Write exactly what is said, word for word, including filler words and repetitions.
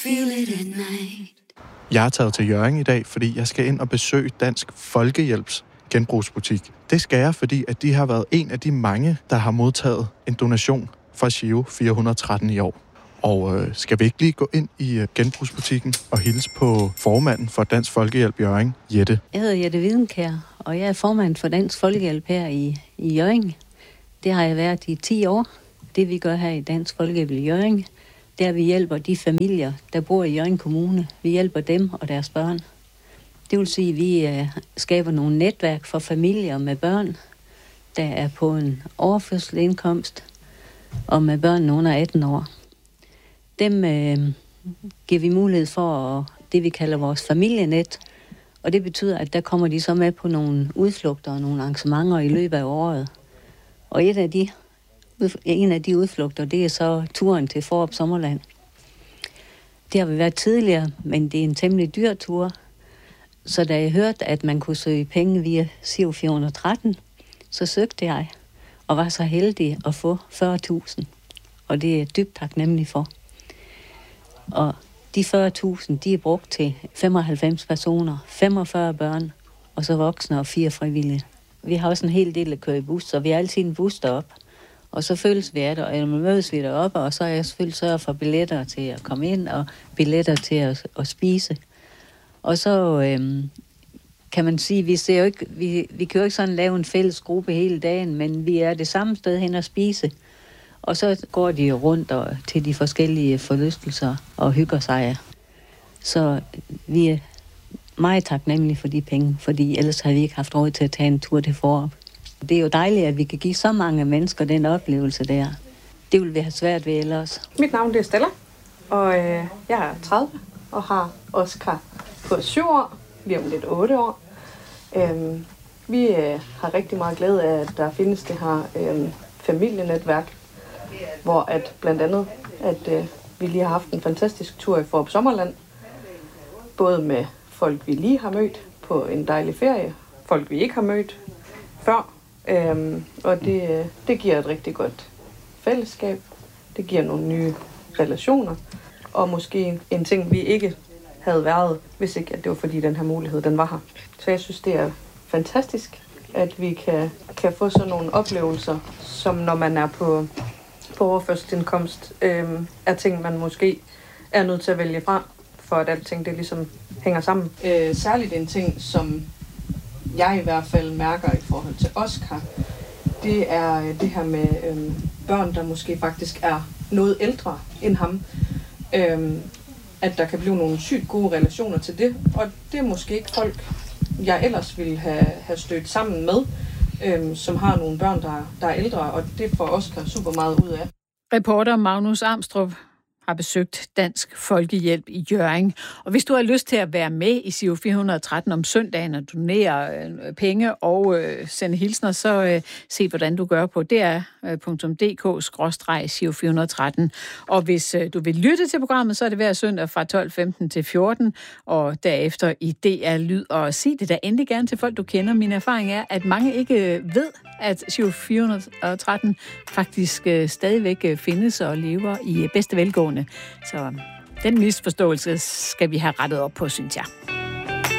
Jeg er taget til Hjørring i dag, fordi jeg skal ind og besøge Dansk Folkehjælps genbrugsbutik. Det skal jeg, fordi at de har været en af de mange, der har modtaget en donation fra Giro fire hundrede og tretten i år. Og øh, skal vi ikke lige gå ind i øh, genbrugsbutikken og hilse på formanden for Dansk Folkehjælp i Hjørring, Jette? Jeg hedder Jette Widenkjær, og jeg er formand for Dansk Folkehjælp her i, i Hjørring. Det har jeg været i ti år. Det vi gør her i Dansk Folkehjælp i Hjørring, det er, at vi hjælper de familier, der bor i Hjørring Kommune. Vi hjælper dem og deres børn. Det vil sige, at vi øh, skaber nogle netværk for familier med børn, der er på en overførselsindkomst, og med børn under atten år. Dem øh, giver vi mulighed for at, det, vi kalder vores familienet, og det betyder, at der kommer de så med på nogle udflugter og nogle arrangementer i løbet af året. Og et af de, en af de udflugter, det er så turen til Fårup Sommerland. Det har vi været tidligere, men det er en temmelig dyr tur. Så da jeg hørte, at man kunne søge penge via Giro fire hundrede og tretten, så søgte jeg og var så heldig at få fyrre tusind. Og det er jeg dybt taknemmelig for. Og de fyrre tusind, de er brugt til femoghalvfems personer, femogfyrre børn, og så voksne og fire frivillige. Vi har også en hel del at køre i bus, så vi har altid en bus derop. Og så følges vi af det, og mødes vi deroppe, og så er jeg selvfølgelig sørget for billetter til at komme ind, og billetter til at, at spise. Og så øhm, kan man sige, vi ser jo ikke, vi, vi kan jo ikke sådan lave en fælles gruppe hele dagen, men vi er det samme sted hen at spise. Og så går de rundt og, til de forskellige forlystelser og hygger sig. Så vi er meget taknemmelige for de penge, fordi ellers har vi ikke haft råd til at tage en tur til Fårup. Det er jo dejligt, at vi kan give så mange mennesker den oplevelse der. Det vil vi have svært ved ellers. Mit navn er Stella, og øh, jeg er tredive og har Oscar på syv år, lige om lidt otte år. Øhm, vi øh, har rigtig meget glæde af, at der findes det her øh, familienetværk, hvor at blandt andet, at øh, vi lige har haft en fantastisk tur i Fårup Sommerland, både med folk, vi lige har mødt på en dejlig ferie, folk, vi ikke har mødt før, øhm, og det, det giver et rigtig godt fællesskab, det giver nogle nye relationer, og måske en ting, vi ikke havde været, hvis ikke at det var fordi den her mulighed, den var her. Så jeg synes, det er fantastisk, at vi kan, kan få sådan nogle oplevelser, som når man er på på overførselsindkomst, øh, er ting, man måske er nødt til at vælge fra, for at alting det ligesom hænger sammen. Øh, særligt en ting, som jeg i hvert fald mærker i forhold til Oscar, det er det her med øh, børn, der måske faktisk er noget ældre end ham. Øh, at der kan blive nogle sygt gode relationer til det, og det er måske ikke folk, jeg ellers ville have, have stødt sammen med, Øhm, som har nogle børn, der, der er ældre, og det får Oscar super meget ud af. Reporter Magnus Amstrup har besøgt Dansk Folkehjælp i Hjørring. Og hvis du har lyst til at være med i Giro fire hundrede og tretten om søndagen og donere øh, penge og øh, sende hilsner, så øh, se, hvordan du gør på d r punktum d k skråstreg Giro fire hundrede og tretten. Og hvis øh, du vil lytte til programmet, så er det hver søndag fra tolv femten til fjorten, og derefter i D R Lyd. Og sig det da endelig gerne til folk, du kender. Min erfaring er, at mange ikke ved, at Giro fire hundrede og tretten faktisk øh, stadigvæk findes og lever i bedste velgående. Så den misforståelse skal vi have rettet op på, synes jeg.